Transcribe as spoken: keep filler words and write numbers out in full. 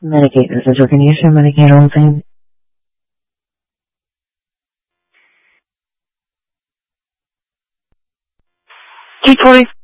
Medicaid, this is Rick. Can you share Medicaid on thing? T twenty